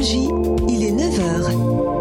RMJ, il est 9h.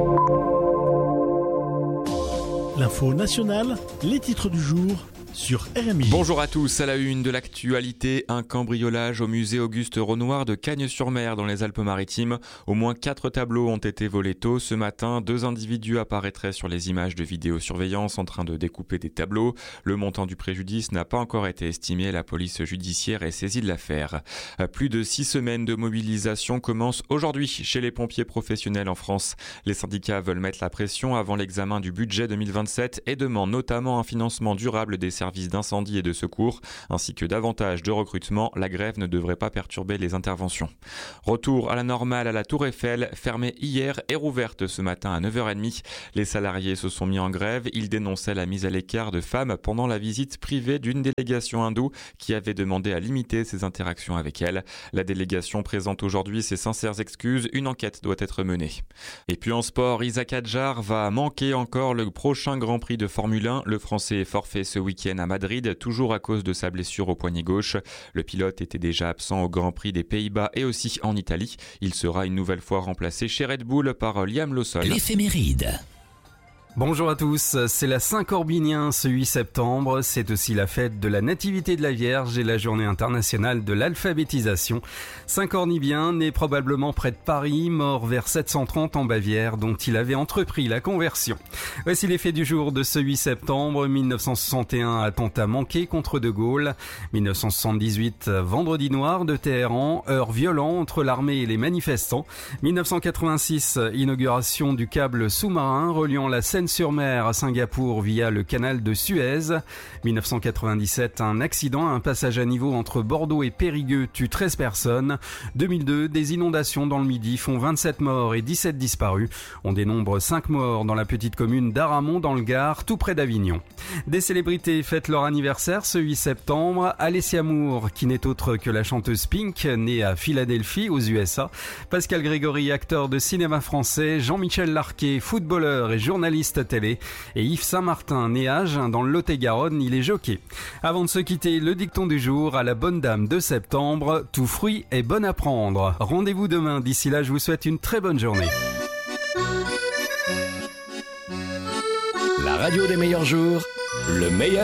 L'info nationale, les titres du jour sur RMJ. Bonjour à tous, à la une de l'actualité, un cambriolage au musée Auguste Renoir de Cagnes-sur-Mer dans les Alpes-Maritimes. Au moins 4 tableaux ont été volés tôt ce matin. 2 individus apparaîtraient sur les images de vidéosurveillance en train de découper des tableaux. Le montant du préjudice n'a pas encore été estimé. La police judiciaire est saisie de l'affaire. Plus de 6 semaines de mobilisation commencent aujourd'hui chez les pompiers professionnels en France. Les syndicats veulent mettre la pression avant l'examen du budget 2027 et demandent notamment un financement durable des services d'incendie et de secours, ainsi que davantage de recrutement. La grève ne devrait pas perturber les interventions. Retour à la normale à la Tour Eiffel, fermée hier et rouverte ce matin à 9h30. Les salariés se sont mis en grève. Ils dénonçaient la mise à l'écart de femmes pendant la visite privée d'une délégation hindoue qui avait demandé à limiter ses interactions avec elle. La délégation présente aujourd'hui ses sincères excuses. Une enquête doit être menée. Et puis en sport, Isack Hadjar va manquer encore le prochain Grand Prix de Formule 1. Le Français est forfait ce week-end à Madrid, toujours à cause de sa blessure au poignet gauche. Le pilote était déjà absent au Grand Prix des Pays-Bas et aussi en Italie. Il sera une nouvelle fois remplacé chez Red Bull par Liam Lawson. L'éphéméride. Bonjour à tous, c'est la Saint-Corbinien ce 8 septembre, c'est aussi la fête de la Nativité de la Vierge et la journée internationale de l'alphabétisation. Saint-Cornibien, né probablement près de Paris, mort vers 730 en Bavière, dont il avait entrepris la conversion. Voici les faits du jour de ce 8 septembre, 1961, attentat manqué contre De Gaulle, 1978, vendredi noir de Téhéran, heure violente entre l'armée et les manifestants, 1986, inauguration du câble sous-marin reliant la Seine-sur-Mer à Singapour via le canal de Suez. 1997, un accident, un passage à niveau entre Bordeaux et Périgueux tue 13 personnes. 2002, des inondations dans le Midi font 27 morts et 17 disparus. On dénombre 5 morts dans la petite commune d'Aramon dans le Gard, tout près d'Avignon. Des célébrités fêtent leur anniversaire ce 8 septembre. Alessia Moore, qui n'est autre que la chanteuse Pink, née à Philadelphie aux USA. Pascal Grégory, acteur de cinéma français. Jean-Michel Larquet, footballeur et journaliste télé, et Yves Saint-Martin, né à Agen dans le Lot-et-Garonne, il est jockey. Avant de se quitter, le dicton du jour à la bonne dame de septembre, tout fruit est bon à prendre. Rendez-vous demain, d'ici là je vous souhaite une très bonne journée. La radio des meilleurs jours, le meilleur